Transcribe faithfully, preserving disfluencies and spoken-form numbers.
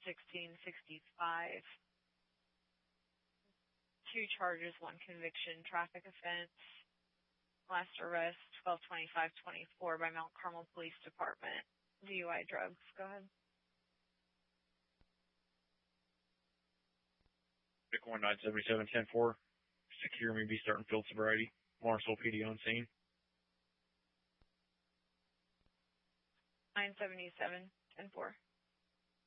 sixteen sixty-five. Two charges, one conviction, traffic offense. Last arrest, twelve twenty-five twenty-four by Mount Carmel Police Department. D U I drugs. Go ahead. Bitcoin nine seventy-seven ten four. Secure me, be starting field sobriety. Marshall P D on scene. nine seventy-seven ten four.